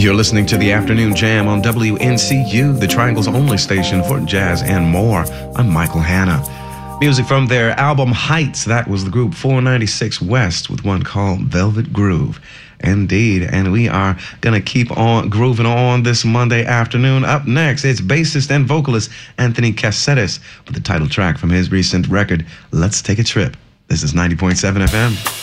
You're listening to the Afternoon Jam on WNCU, the Triangle's only station for jazz and more. I'm Michael Hanna. Music from their album Heights, that was the group 496 West with one called Velvet Groove. Indeed, and we are going to keep on grooving on this Monday afternoon. Up next, it's bassist and vocalist Anthony Caceres with the title track from his recent record, Let's Take a Trip. This is 90.7 FM.